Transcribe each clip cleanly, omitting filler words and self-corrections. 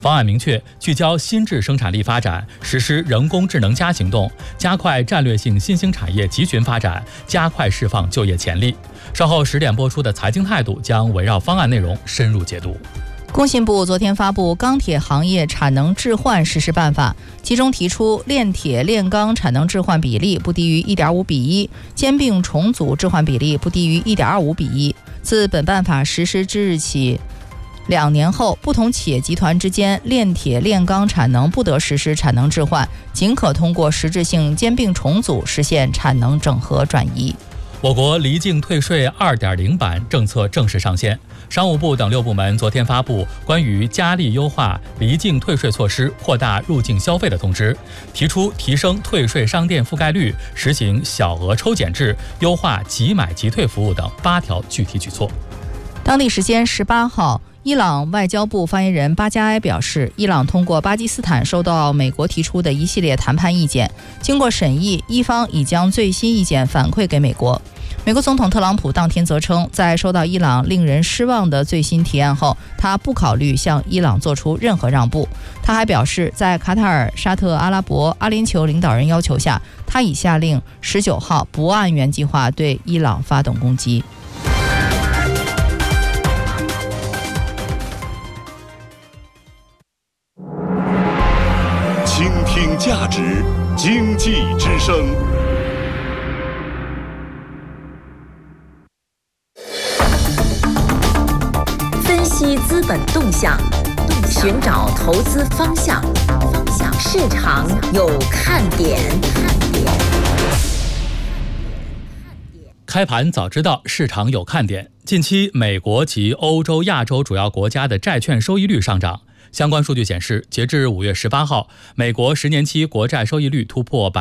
方案明确聚焦新质生产力发展，实施人工智能加行动，加快战略性新兴产业集群发展，加快释放就业潜力。稍后10点播出的财经态度将围绕方案内容深入解读。 工信部昨天发布钢铁行业产能置换实施办法，其中提出炼铁炼钢产能置换比例不低于 1.5 比1，兼并重组置换比例不低于 1.25 比1。自本办法实施之日起2年后，不同企业集团之间炼铁炼钢产能不得实施产能置换，仅可通过实质性兼并重组实现产能整合转移。 我国离境退税 2.0 版政策正式上线，商务部等6部门昨天发布关于加力优化离境退税措施、扩大入境消费的通知，提出提升退税商店覆盖率、实行小额抽检制、优化即买即退服务等8条具体举措。 当地时间18号，伊朗外交部发言人巴加埃表示，伊朗通过巴基斯坦收到美国提出的一系列谈判意见，经过审议，伊方已将最新意见反馈给美国。美国总统特朗普当天则称，在收到伊朗令人失望的最新提案后，他不考虑向伊朗做出任何让步。他还表示，在卡塔尔、沙特阿拉伯、阿联酋领导人要求下，他已下令19号不按原计划对伊朗发动攻击。 倾听价值，经济之声。 分析资本动向，寻找投资方向，市场有看点。 开盘早知道市场有看点。近期美国及欧洲、亚洲主要国家的债券收益率上涨。相关数据显示，截至5月18号，美国10年期国债收益率突破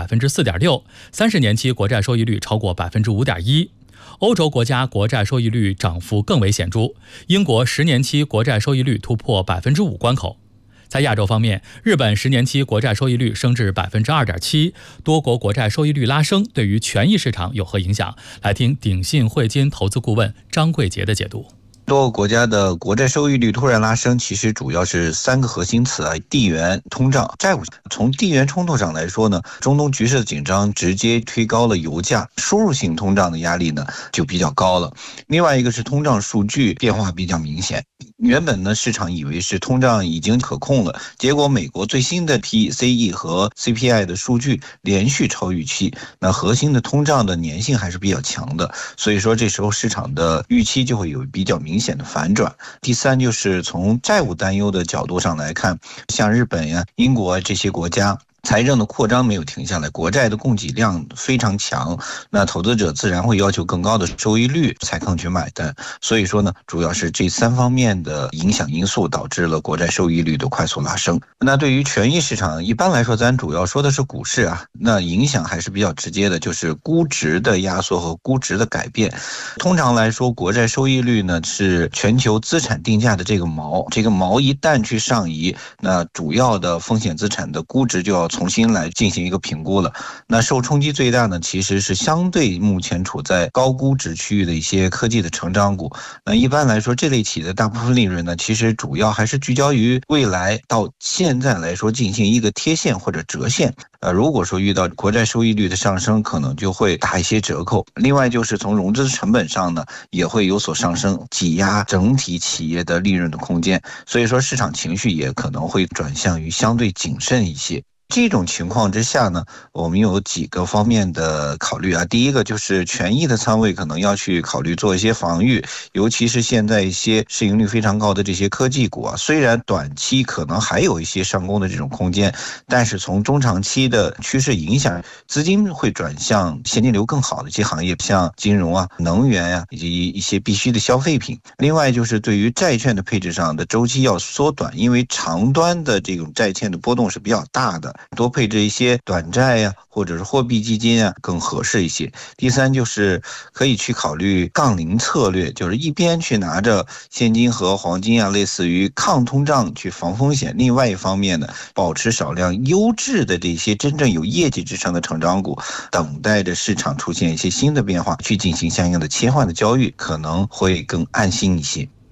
4.6%，30年期国债收益率超过 5.1%。欧洲国家国债收益率涨幅更为显著，英国10年期国债收益率突破 5% 关口。在亚洲方面，日本10年期国债收益率升至 2.7%， 多国国债收益率拉升对于权益市场有何影响？来听鼎信汇金投资顾问张贵杰的解读。 多个国家的国债收益率突然拉升，其实主要是3个核心词啊：地缘、通胀、债务。从地缘冲突上来说呢，中东局势的紧张直接推高了油价，输入性通胀的压力呢就比较高了。另外一个是通胀数据变化比较明显，原本呢市场以为是通胀已经可控了，结果美国最新的 PCE 和 CPI 的数据连续超预期，那核心的通胀的粘性还是比较强的，所以说这时候市场的预期就会有比较明显的反转。第三就是从债务担忧的角度上来看，像日本呀、英国这些国家财政的扩张没有停下来，国债的供给量非常强，那投资者自然会要求更高的收益率才肯去买单。所以说呢，主要是这3方面的影响因素导致了国债收益率的快速拉升。那对于权益市场，一般来说咱主要说的是股市啊，那影响还是比较直接的，就是估值的压缩和估值的改变。通常来说，国债收益率呢是全球资产定价的这个锚一旦去上移，那主要的风险资产的估值就要重新来进行一个评估了。那受冲击最大呢，其实是相对目前处在高估值区域的一些科技的成长股。那一般来说，这类企业的大部分利润呢，其实主要还是聚焦于未来到现在来说进行一个贴现或者折现。如果说遇到国债收益率的上升，可能就会打一些折扣。另外就是从融资成本上呢，也会有所上升，挤压整体企业的利润的空间。所以说市场情绪也可能会转向于相对谨慎一些。这种情况之下呢，我们有几个方面的考虑啊。第一个就是权益的仓位可能要去考虑做一些防御，尤其是现在一些市盈率非常高的这些科技股啊，虽然短期可能还有一些上攻的这种空间，但是从中长期的趋势影响，资金会转向现金流更好的一些行业，像金融啊、能源啊，以及一些必需的消费品。另外就是对于债券的配置上的周期要缩短，因为长端的这种债券的波动是比较大的，多配置一些短债呀，或者是货币基金啊，更合适一些。第三就是可以去考虑杠铃策略，就是一边去拿着现金和黄金啊，类似于抗通胀去防风险，另外一方面呢，保持少量优质的这些真正有业绩支撑的成长股，等待着市场出现一些新的变化，去进行相应的切换的交易，可能会更安心一些。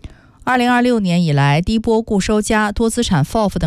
2026年以来，低波固收加、多资产 FOF 等